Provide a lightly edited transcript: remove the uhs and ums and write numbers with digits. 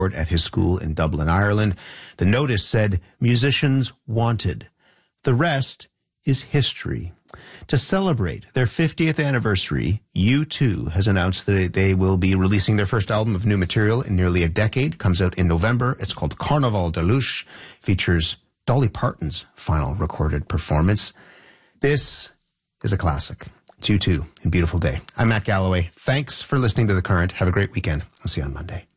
at his school in Dublin, Ireland. The notice said, "Musicians wanted." The rest is history. To celebrate their 50th anniversary, U2 has announced that they will be releasing their first album of new material in nearly a decade. Comes out in November. It's called Carnaval de Luce. Features Dolly Parton's final recorded performance. This is a classic. It's U2 and Beautiful Day. I'm Matt Galloway. Thanks for listening to The Current. Have a great weekend. I'll see you on Monday.